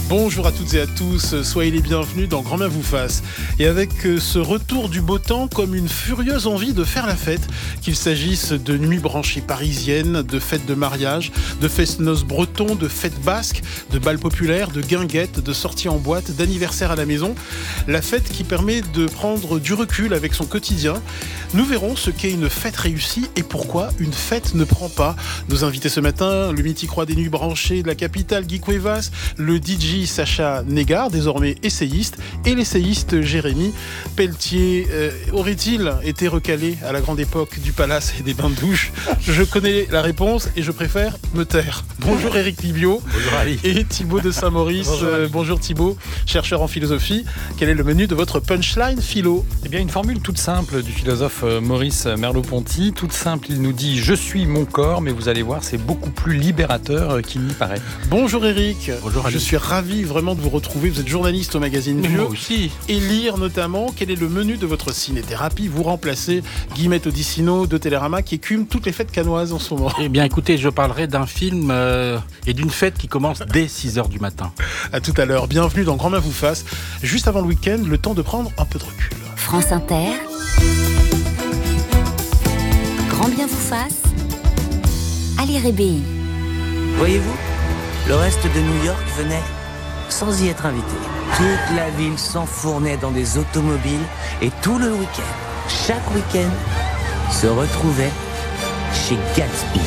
Bonjour à toutes et à tous, soyez les bienvenus dans Grand Bien vous fasse. Et avec ce retour du beau temps comme une furieuse envie de faire la fête, qu'il s'agisse de nuits branchées parisiennes, de fêtes de mariage, de fest-noz bretons, de fêtes basques, de bals populaires, de guinguettes, de sorties en boîte, d'anniversaires à la maison. La fête qui permet de prendre du recul avec son quotidien. Nous verrons ce qu'est une fête réussie et pourquoi une fête ne prend pas. Nos invités ce matin, le mythique roi des nuits branchées de la capitale, Guy Cuevas, le DJ Sacha Négard, désormais essayiste, et l'essayiste Jérémy Pelletier. Aurait-il été recalé à la grande époque du palace et des bains de douche ? Je connais la réponse et je préfère me taire. Bonjour Éric Libio. Bonjour Ali. Et Thibaut de Saint-Maurice. Bonjour Thibaut, chercheur en philosophie. Quel est le menu de votre punchline philo ? Eh bien, une formule toute simple du philosophe Maurice Merleau-Ponty. Toute simple, il nous dit « Je suis mon corps », mais vous allez voir, c'est beaucoup plus libérateur qu'il n'y paraît. Bonjour Éric. Bonjour Ali. Je suis ravi vraiment de vous retrouver. Vous êtes journaliste au magazine Vieux. Moi aussi. Et lire notamment quel est le menu de votre ciné-thérapie. Vous remplacez Guillemette Odissino de Télérama qui écume toutes les fêtes cannoises en ce moment. Eh bien écoutez, je parlerai d'un film et d'une fête qui commence dès 6h du matin. À tout à l'heure. Bienvenue dans Grand Bien vous fasse. Juste avant le week-end, le temps de prendre un peu de recul. France Inter. Grand Bien vous fasse. Ali Rébéi. Voyez-vous, le reste de New York venait sans y être invité. Toute la ville s'enfournait dans des automobiles et tout le week-end, chaque week-end, se retrouvait chez Gatsby.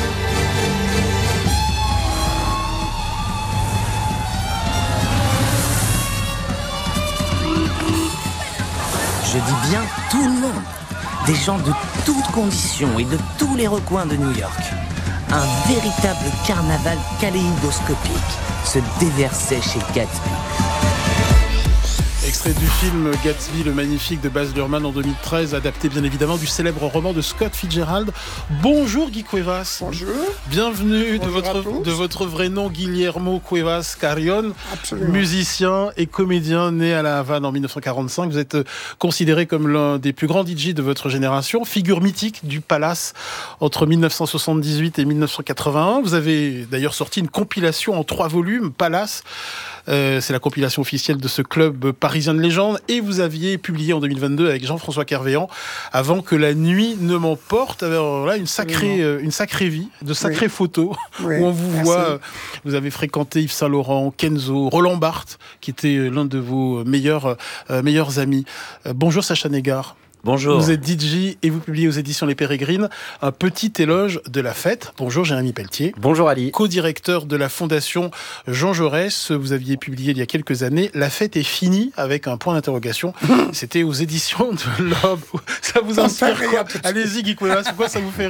Je dis bien tout le monde, des gens de toutes conditions et de tous les recoins de New York. Un véritable carnaval kaléidoscopique se déversait chez Gatsby. Extrait du film Gatsby, le magnifique de Baz Luhrmann en 2013, adapté bien évidemment du célèbre roman de Scott Fitzgerald. Bonjour Guy Cuevas. Bonjour. Bienvenue. Bonjour de votre vrai nom, Guillermo Cuevas Carrion. Absolument. Musicien et comédien né à La Havane en 1945. Vous êtes considéré comme l'un des plus grands DJ de votre génération, figure mythique du Palace entre 1978 et 1981. Vous avez d'ailleurs sorti une compilation en 3 volumes, Palace. C'est la compilation officielle de ce club parisien de légende. Et vous aviez publié en 2022 avec Jean-François Kervéan, Avant que la nuit ne m'emporte. Alors là, une sacrée vie, de sacrées photos où on vous voit. Vous avez fréquenté Yves Saint-Laurent, Kenzo, Roland Barthes, qui était l'un de vos meilleurs amis. Bonjour Sacha Négard. Bonjour. Vous êtes DJ et vous publiez aux éditions Les Pérégrines un petit éloge de la fête. Bonjour Jérémy Pelletier. Bonjour Ali. Co-directeur de la Fondation Jean Jaurès. Vous aviez publié il y a quelques années La fête est finie avec un point d'interrogation. C'était aux éditions de l'Homme. Ça vous inspire quoi ? Allez-y Guy Cuevas, pourquoi ça vous fait rire ?